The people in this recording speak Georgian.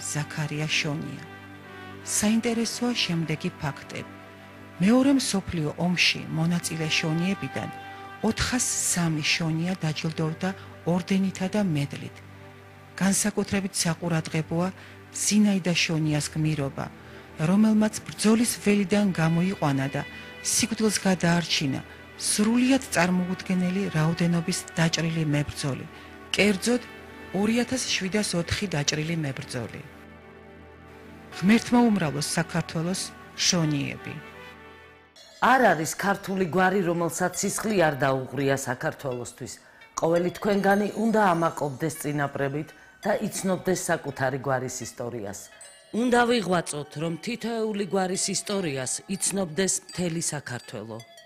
ზაქარია შონია. საინტერესოა შემდეგი ფაქტები. მეორე მსოფლიო ომში მონაწილე შონიებიდან 403 შონია დაჯილდოვდა ორდენითა და მედლით. განსაკუთრებით საყურადღებოა ზინაიდა შონიას გმირობა, რომელმაც ბრძოლის ველიდან გამოიყვანა და სიკვდილს გადაარჩინა სრულიად წარმოუდგენელი რაოდენობის დაჭრილი მებრძოლი, კერძოდ 2704 დაჭრილი მებრძოლი. ღმერთმა უმრავლოს საქართველოს შონიები. არ არის ქართული გვარი, რომელსაც სისხლი არ დაუღრია საქართველოსთვის. ყოველი თქვენგანი უნდა ამაყობდეს წინაპრებით და იცნობდეს საკუთარი გვარის ისტორიას. უნდა ვიღვაწოთ, რომ თითოეული გვარის ისტორიას იცნობდეს მთელი საქართველო.